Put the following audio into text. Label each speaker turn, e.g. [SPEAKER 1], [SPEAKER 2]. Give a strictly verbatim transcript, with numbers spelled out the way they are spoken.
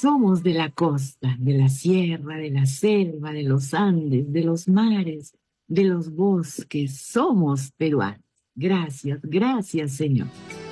[SPEAKER 1] Somos de la costa, de la sierra, de la selva, de los Andes, de los mares, de los bosques. Somos peruanos. Gracias, gracias, Señor.